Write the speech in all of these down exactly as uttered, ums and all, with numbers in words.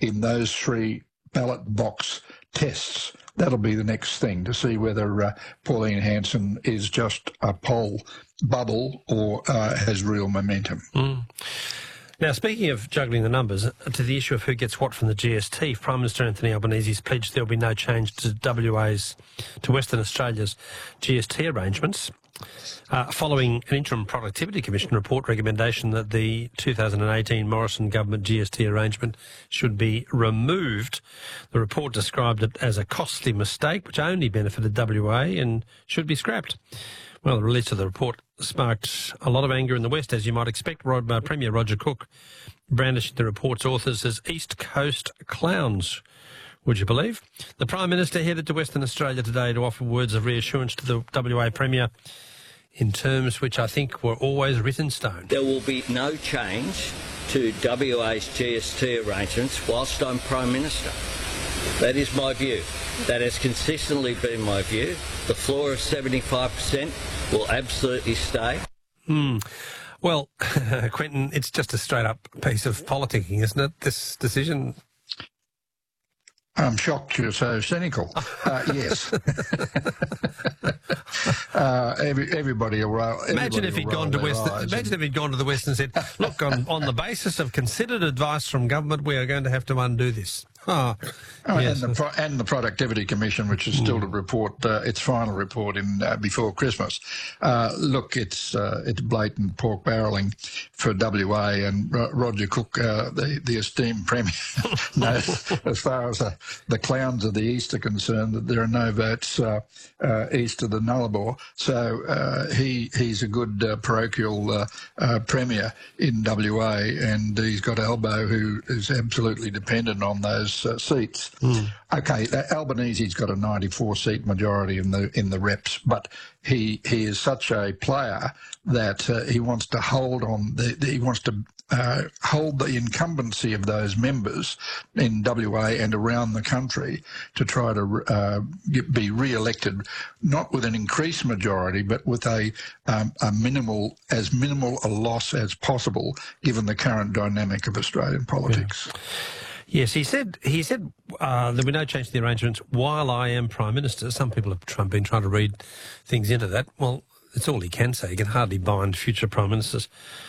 in those three ballot box tests. That'll be the next thing, to see whether uh, Pauline Hanson is just a poll bubble or uh, has real momentum. Mm. Now, speaking of juggling the numbers, to the issue of who gets what from the G S T, Prime Minister Anthony Albanese has pledged there will be no change to W A's, to Western Australia's G S T arrangements, uh, following an interim Productivity Commission report recommendation that the two thousand eighteen Morrison government G S T arrangement should be removed. The report described it as a costly mistake which only benefited W A and should be scrapped. Well, the release of the report sparked a lot of anger in the West, as you might expect. Rod, uh, Premier Roger Cook brandished the report's authors as East Coast clowns, would you believe? The Prime Minister headed to Western Australia today to offer words of reassurance to the W A Premier in terms which I think were always written in stone. There will be no change to W A's G S T arrangements whilst I'm Prime Minister. That is my view. That has consistently been my view. The floor of seventy-five percent will absolutely stay. Hmm. Well, Quentin, it's just a straight-up piece of politicking, isn't it, this decision? I'm shocked you're so cynical. Uh, yes. uh, every, everybody will roll. Imagine if he'd gone to West. Imagine if he'd gone to the West and said, "Look, on, on the basis of considered advice from government, we are going to have to undo this." Oh, oh, yes. and, the Pro and the Productivity Commission, which is still mm. to report uh, its final report in uh, before Christmas. Uh, look, it's uh, it's blatant pork barrelling for W A, and Ro Roger Cook, uh, the the esteemed Premier, knows, as far as the, the clowns of the East are concerned, that there are no votes uh, uh, east of the Nullarbor. So uh, he he's a good uh, parochial uh, uh, Premier in W A, and he's got Albo, who is absolutely dependent on those Uh, seats. Mm. Okay, Albanese's got a ninety-four seat majority in the in the reps, but he he is such a player that uh, he wants to hold on. The, the, he wants to uh, hold the incumbency of those members in W A and around the country to try to uh, get, be re-elected, not with an increased majority, but with a um, a minimal as minimal a loss as possible, given the current dynamic of Australian politics. Yeah. Yes, he said he said uh, there will be no change to the arrangements while I am Prime Minister. Some people have been trying to read things into that. Well, it's all he can say. He can hardly bind future Prime Ministers,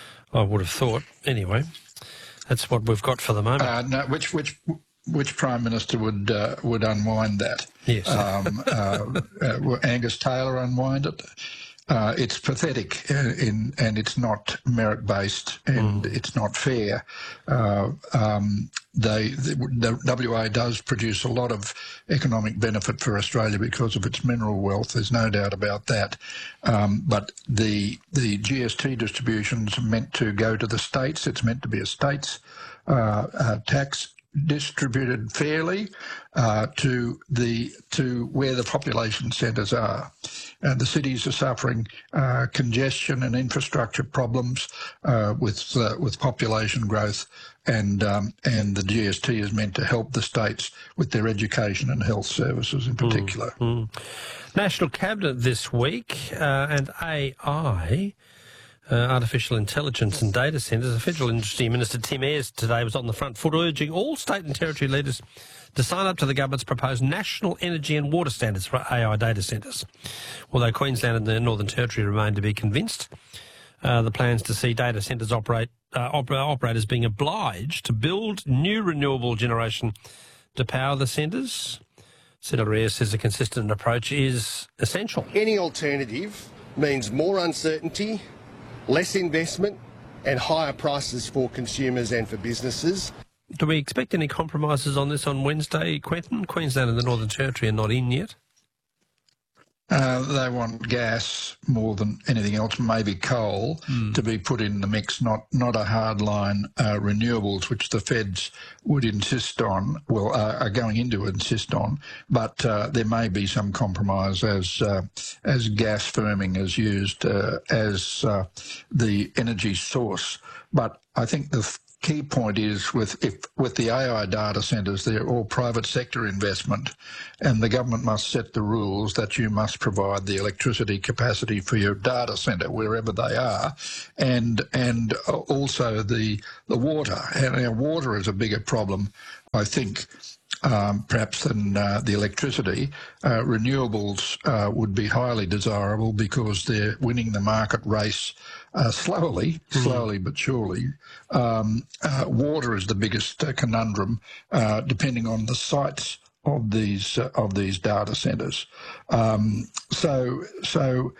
I would have thought. Anyway, that's what we've got for the moment. Uh, no, which which which Prime Minister would uh, would unwind that? Yes. Um, uh, uh, will Angus Taylor unwind it? Uh, it's pathetic uh, in, and it's not merit-based, and mm. it's not fair. Uh, um, they, the, the W A does produce a lot of economic benefit for Australia because of its mineral wealth. There's no doubt about that. Um, but the the G S T distribution's meant to go to the states. It's meant to be a states uh, uh, tax, distributed fairly uh, to the to where the population centres are. And the cities are suffering uh, congestion and infrastructure problems uh, with uh, with population growth, and um, and the G S T is meant to help the states with their education and health services in particular. Mm, mm. National Cabinet this week uh, and A I. Uh, artificial intelligence and data centres. The Federal Industry Minister Tim Ayres today was on the front foot urging all state and territory leaders to sign up to the government's proposed national energy and water standards for A I data centres. Although Queensland and the Northern Territory remain to be convinced, uh, the plans to see data centres operate uh, oper operators being obliged to build new renewable generation to power the centres. Senator Ayres says a consistent approach is essential. Any alternative means more uncertainty, less investment and higher prices for consumers and for businesses. Do we expect any compromises on this on Wednesday, Quentin? Queensland and the Northern Territory are not in yet. Uh, they want gas more than anything else, maybe coal, mm. to be put in the mix, not not a hardline uh, renewables, which the feds would insist on, well, uh, are going into insist on. But uh, there may be some compromise as uh, as gas firming is used uh, as uh, the energy source. But I think the key point is with if with the A I data centres, they're all private sector investment, and the government must set the rules that you must provide the electricity capacity for your data centre wherever they are, and and also the the water. And our water is a bigger problem I think, um, perhaps than uh, the electricity, uh, renewables uh, would be highly desirable because they're winning the market race uh, slowly, mm. slowly but surely. Um, uh, water is the biggest uh, conundrum, uh, depending on the sites of these uh, of these data centres. Um, so so.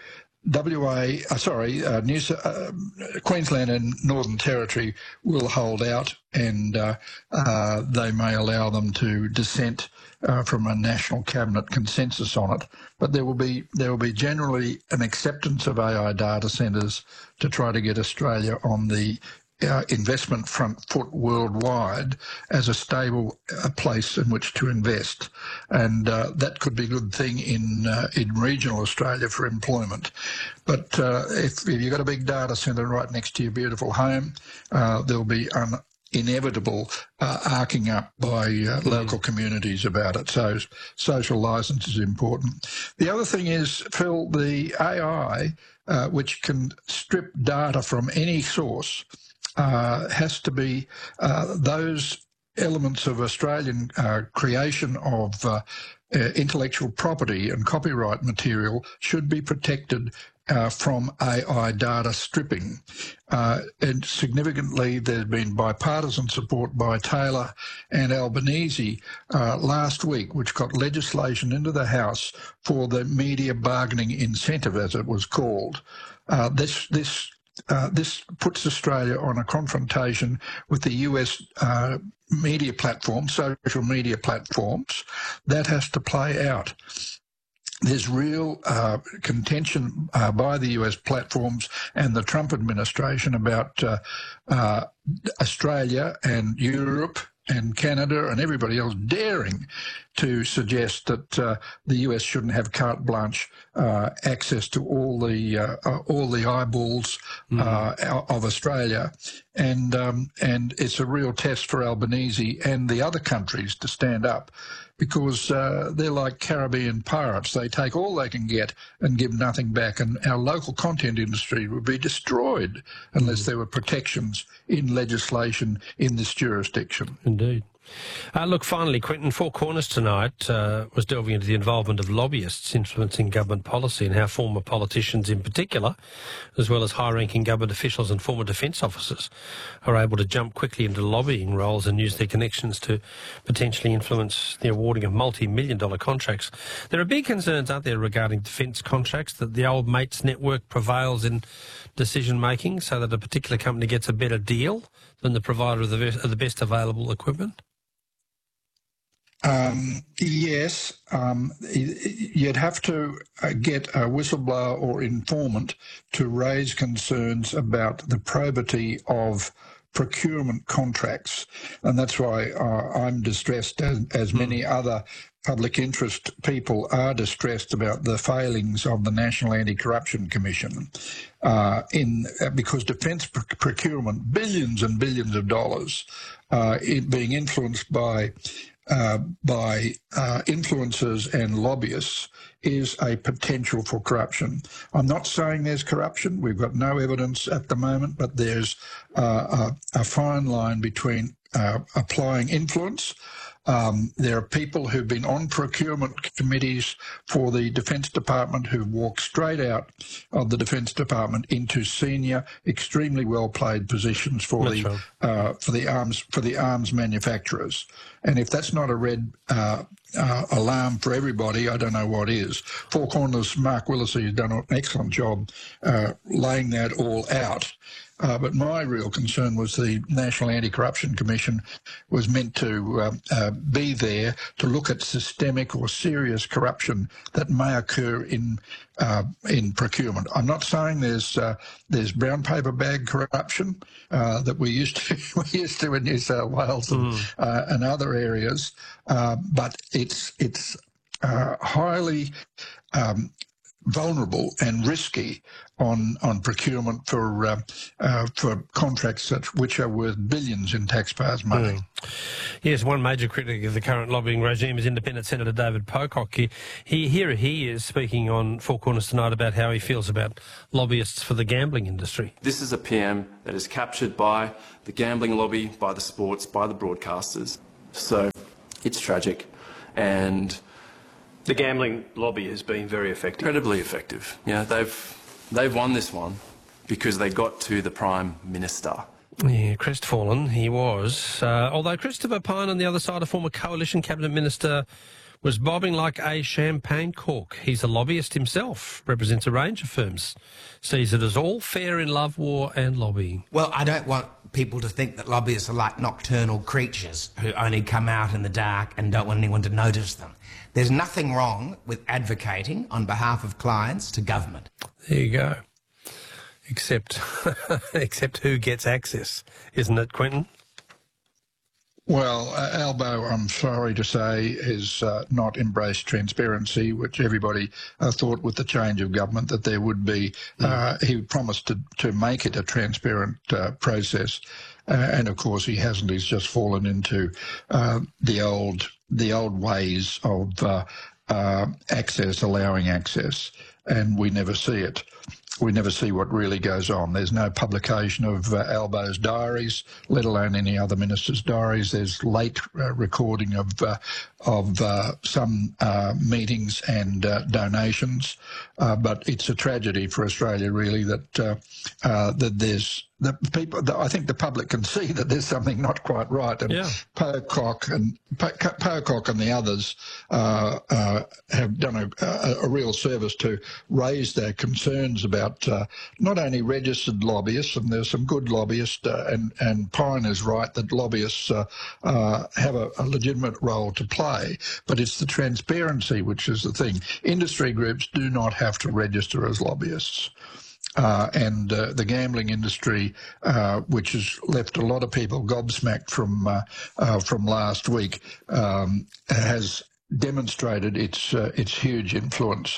W A, uh, sorry, uh, New, uh, Queensland and Northern Territory will hold out, and uh, uh, they may allow them to dissent uh, from a national cabinet consensus on it. But there will be there will be generally an acceptance of A I data centres to try to get Australia on the Uh, investment front foot worldwide as a stable uh, place in which to invest, and uh, that could be a good thing in uh, in regional Australia for employment. But uh, if, if you've got a big data centre right next to your beautiful home, uh, there'll be an inevitable uh, arcing up by uh, local communities about it. So social licence is important. The other thing is, Phil, the A I, uh, which can strip data from any source, Uh, has to be uh, those elements of Australian uh, creation of uh, uh, intellectual property and copyright material should be protected uh, from A I data stripping. Uh, and significantly, there's been bipartisan support by Taylor and Albanese uh, last week, which got legislation into the House for the media bargaining incentive, as it was called. Uh, this this Uh, this puts Australia on a confrontation with the U S uh, media platforms, social media platforms. That has to play out. There's real uh, contention uh, by the U S platforms and the Trump administration about uh, uh, Australia and Europe and Canada and everybody else daring to suggest that uh, the U S shouldn't have carte blanche uh, access to all the uh, uh, all the eyeballs mm. uh, of Australia, and um, and it's a real test for Albanese and the other countries to stand up, because uh, they're like Caribbean pirates. They take all they can get and give nothing back, and our local content industry would be destroyed unless mm. there were protections in legislation in this jurisdiction. Indeed. Uh, look, finally, Quentin, Four Corners tonight uh, was delving into the involvement of lobbyists influencing government policy and how former politicians in particular, as well as high-ranking government officials and former defence officers, are able to jump quickly into lobbying roles and use their connections to potentially influence the awarding of multi-million dollar contracts. There are big concerns, aren't there, regarding defence contracts, that the old mates network prevails in decision-making so that a particular company gets a better deal than the provider of the, of the best available equipment? Um, yes, um, you'd have to uh, get a whistleblower or informant to raise concerns about the probity of procurement contracts, and that's why uh, I'm distressed, as, as many other public interest people are distressed about the failings of the National Anti-Corruption Commission, uh, in uh, because defence pr- procurement, billions and billions of dollars, uh, it being influenced by Uh, by uh, influencers and lobbyists, is a potential for corruption. I'm not saying there's corruption. We've got no evidence at the moment, but there's uh, a, a fine line between uh, applying influence. Um, there are people who've been on procurement committees for the Defence Department who've walked straight out of the Defence Department into senior, extremely well-paid positions for that's the right. uh, for the arms for the arms manufacturers. And if that's not a red uh, uh, alarm for everybody, I don't know what is. Four Corners, Mark Willesee has done an excellent job uh, laying that all out. Uh, but my real concern was the National Anti-Corruption Commission was meant to uh, uh, be there to look at systemic or serious corruption that may occur in uh, in procurement. I'm not saying there's uh, there's brown paper bag corruption uh, that we used to we used to in New South Wales and, mm. uh, and other areas, uh, but it's it's uh, highly um, vulnerable and risky on on procurement for uh, uh, for contracts such which are worth billions in taxpayers' money. Mm. Yes, one major critic of the current lobbying regime is Independent Senator David Pocock. He, he here he is speaking on Four Corners tonight about how he feels about lobbyists for the gambling industry. This is a P M that is captured by the gambling lobby, by the sports, by the broadcasters. So it's tragic, and the gambling lobby has been very effective. Incredibly effective. Yeah, they've they've won this one because they got to the Prime Minister. Yeah, crestfallen he was. Uh, although Christopher Pyne on the other side, a former coalition cabinet minister, was bobbing like a champagne cork. He's a lobbyist himself, represents a range of firms, sees it as all fair in love, war and lobbying. Well, I don't want people to think that lobbyists are like nocturnal creatures who only come out in the dark and don't want anyone to notice them. There's nothing wrong with advocating on behalf of clients to government. There you go. Except, except who gets access, isn't it, Quentin? Well, uh, Albo, I'm sorry to say, has uh, not embraced transparency, which everybody uh, thought with the change of government that there would be. Uh, he promised to, to make it a transparent uh, process. Uh, and, of course, he hasn't. He's just fallen into uh, the old the old ways of uh, uh, access, allowing access, and we never see it. We never see what really goes on. There's no publication of uh, Albo's diaries, let alone any other minister's diaries. There's late uh, recording of uh, of uh, some uh, meetings and uh, donations, uh, but it's a tragedy for Australia, really, that uh, uh, that there's the people. The, I think the public can see that there's something not quite right, and yeah. Pocock and po- Pocock and the others uh, uh, have done a, a, a real service to raise their concerns about uh, not only registered lobbyists, and there's some good lobbyists, uh, and and Pyne is right that lobbyists uh, uh, have a, a legitimate role to play, but it's the transparency which is the thing. Industry groups do not have to register as lobbyists. Uh, and uh, the gambling industry, uh, which has left a lot of people gobsmacked from uh, uh, from last week, um, has demonstrated its uh, its huge influence.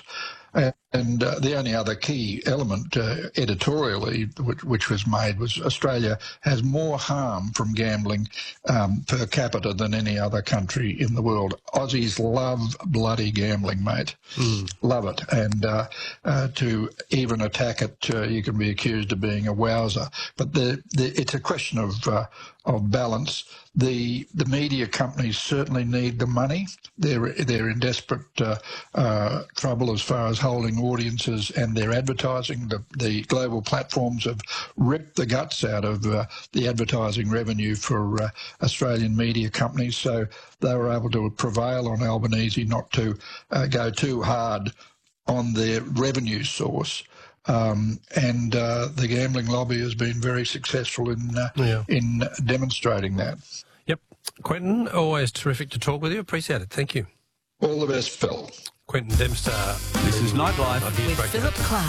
And uh, the only other key element uh, editorially which, which was made was Australia has more harm from gambling um, per capita than any other country in the world. Aussies love bloody gambling, mate. Mm. Love it. And uh, uh, to even attack it, uh, you can be accused of being a wowser. But the, the, it's a question of uh, of balance. The the media companies certainly need the money. They're they're in desperate uh, uh, trouble as far as holding audiences and their advertising. The, the global platforms have ripped the guts out of uh, the advertising revenue for uh, Australian media companies. So they were able to prevail on Albanese not to uh, go too hard on their revenue source. Um, and uh, the gambling lobby has been very successful in uh, yeah. in demonstrating that. Yep. Quentin, always terrific to talk with you. Appreciate it. Thank you. All the best, Phil. Quentin Dempster. This is Nightlife with Philip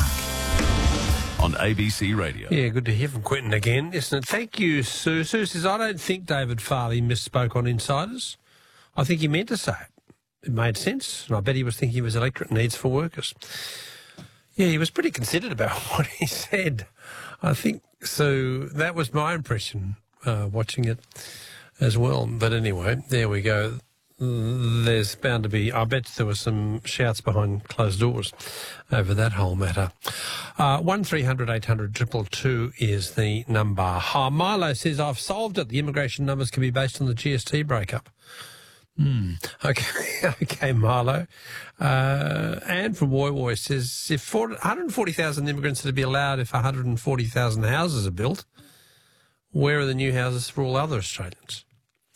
Clark on A B C Radio. Yeah, good to hear from Quentin again, isn't it? Thank you, Sue. Sue says, I don't think David Farley misspoke on insiders. I think he meant to say it. It made sense, and I bet he was thinking of his electorate needs for workers. Yeah, he was pretty considered about what he said, I think. So that was my impression uh, watching it as well. But anyway, there we go. There's bound to be, I bet there were some shouts behind closed doors over that whole matter. Uh, one three hundred eight hundred two two two is the number. Uh, Milo says, I've solved it. The immigration numbers can be based on the G S T breakup. Hmm. Okay, okay, Milo. Uh, Anne from Woy Woy says, if one hundred forty thousand immigrants are to be allowed if one hundred forty thousand houses are built, where are the new houses for all other Australians?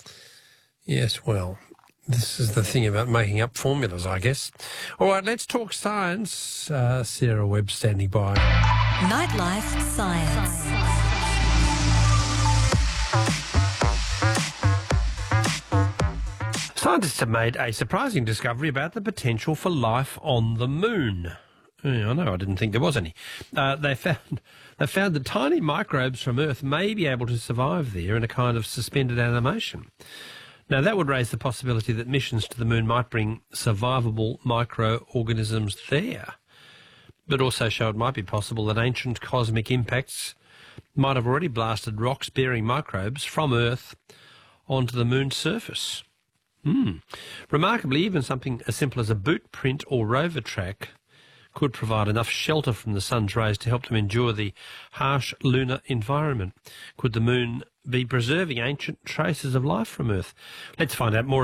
Yes, well, this is the thing about making up formulas, I guess. All right, let's talk science. Uh, Sarah Webb standing by. Nightlife Science. Scientists have made a surprising discovery about the potential for life on the moon. Yeah, I know, I didn't think there was any. Uh, they found they found that tiny microbes from Earth may be able to survive there in a kind of suspended animation. Now, that would raise the possibility that missions to the moon might bring survivable microorganisms there, but also show it might be possible that ancient cosmic impacts might have already blasted rocks bearing microbes from Earth onto the moon's surface. Hmm. Remarkably, even something as simple as a boot print or rover track could provide enough shelter from the sun's rays to help them endure the harsh lunar environment. Could the moon be preserving ancient traces of life from Earth? Let's find out more.